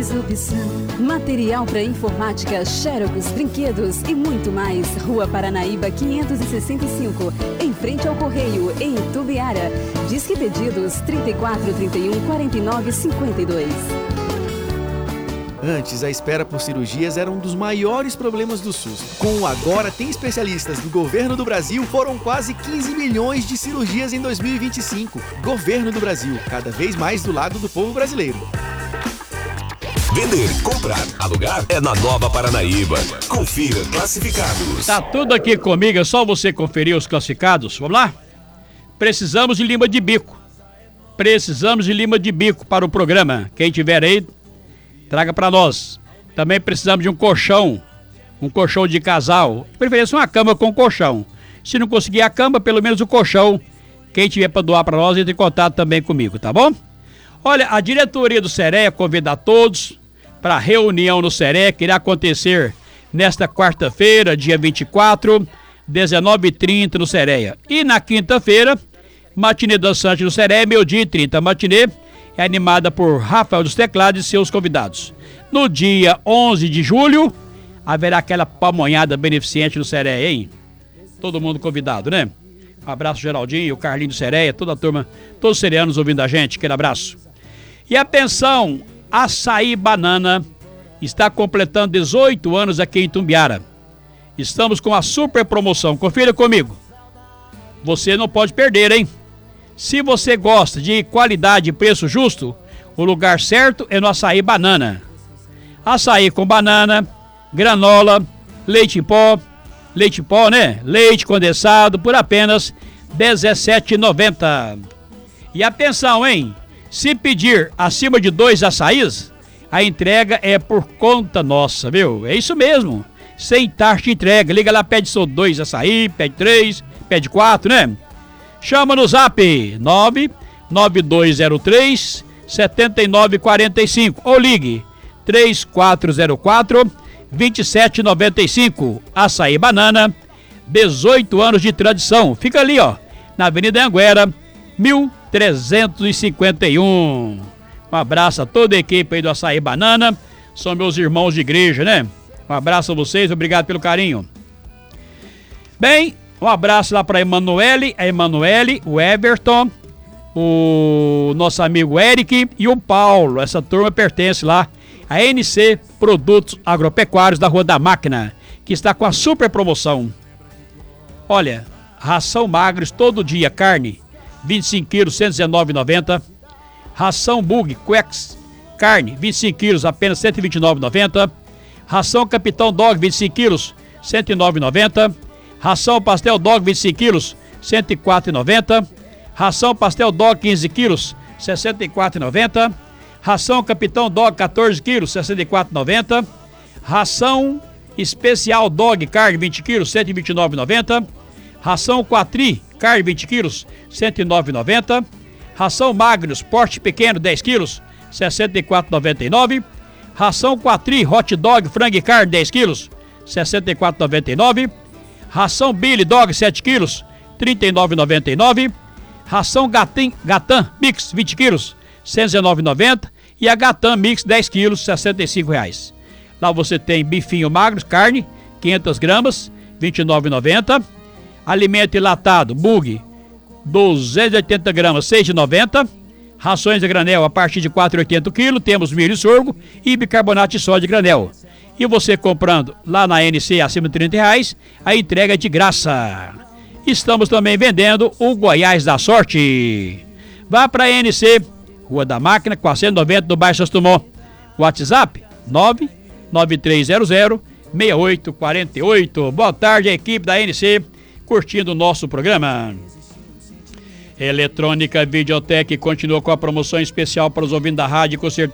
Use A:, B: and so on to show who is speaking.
A: mais opção. Material para informática, Xerox, brinquedos e muito mais. Rua Paranaíba 565, em frente ao Correio, em Itumbiara. Disque pedidos 3431 49 52.
B: Antes, a espera por cirurgias era um dos maiores problemas do SUS. Com o Agora Tem Especialistas do Governo do Brasil, foram quase 15 milhões de cirurgias em 2025. Governo do Brasil, cada vez mais do lado do povo brasileiro.
C: Vender, comprar, alugar é na Nova Paranaíba. Confira classificados.
D: Tá tudo aqui comigo, é só você conferir os classificados. Vamos lá? Precisamos de lima de bico. Precisamos de lima de bico para o programa. Quem tiver aí, traga para nós. Também precisamos de um colchão de casal. De preferência uma cama com colchão. Se não conseguir a cama, pelo menos o colchão. Quem tiver para doar para nós, entre em contato também comigo, tá bom? Olha, a diretoria do Cereia convida a todos para a reunião no Cereia, que irá acontecer nesta quarta-feira, dia 24, 19h30 no Cereia. E na quinta-feira, matinê dançante no Cereia, meio-dia e 30. A matinê é animada por Rafael dos Teclados e seus convidados. No dia 11 de julho, haverá aquela pamonhada beneficente no Cereia, hein? Todo mundo convidado, né? Um abraço, Geraldinho, o Carlinho do Cereia, toda a turma, todos os cereanos ouvindo a gente, aquele abraço. E a pensão Açaí Banana está completando 18 anos aqui em Itumbiara. Estamos com a super promoção, confira comigo. Você não pode perder, hein? Se você gosta de qualidade e preço justo, o lugar certo é no Açaí Banana. Açaí com banana, granola, leite em pó, né? Leite condensado por apenas R$17,90. E atenção, hein? Se pedir acima de 2 açaís, a entrega é por conta nossa, viu? É isso mesmo. Sem taxa de entrega. Liga lá, pede só 2 açaí, pede 3, pede 4, né? Chama no zap 99203 7945 ou ligue 3404 2795. Açaí Banana, 18 anos de tradição. Fica ali, ó, na Avenida Anguera, 1351. Um abraço a toda a equipe aí do Açaí Banana. São meus irmãos de igreja, né? Um abraço a vocês, obrigado pelo carinho. Bem, um abraço lá para a Emanuele, o Everton, o nosso amigo Eric e o Paulo. Essa turma pertence lá a NC Produtos Agropecuários da Rua da Máquina, que está com a super promoção. Olha, ração magros todo dia, carne, 25 quilos, R$ 119,90. Ração Bug Quex, carne, 25 quilos, apenas R$ 129,90. Ração Capitão Dog, 25 quilos, R$ 109,90. Ração Pastel Dog, 25 quilos, R$ 104,90. Ração Pastel Dog, 15 quilos, R$ 64,90. Ração Capitão Dog, 14 quilos, R$ 64,90. Ração Especial Dog, carne, 20 quilos, R$ 129,90. Ração Quatri, carne, 20 quilos, R$ 109,90. Ração Magnus, porte pequeno, 10 quilos, R$ 64,99. Ração Quatri, Hot Dog, frango e carne, 10 quilos, R$ 64,99. Ração Billy Dog, 7 quilos, R$ 39,99. Ração Gatan Mix, 20 quilos, R$ 119,90. E a Gatan Mix, 10 quilos, R$ 65,00. Lá você tem bifinho magro, carne, 500 gramas, R$ 29,90. Alimento enlatado, Bug, 280 gramas, R$ 6,90. Rações a granel a partir de R$ 4,80 kg. Temos milho e sorgo e bicarbonato de sódio de granel. E você comprando lá na NC acima de R$30, a entrega é de graça. Estamos também vendendo o Goiás da Sorte. Vá para a NC, Rua da Máquina, 490 do bairro Santos Dumont. WhatsApp 99300-6848. Boa tarde, a equipe da NC, curtindo o nosso programa. Eletrônica Videotec continua com a promoção especial para os ouvintes da rádio, com certeza.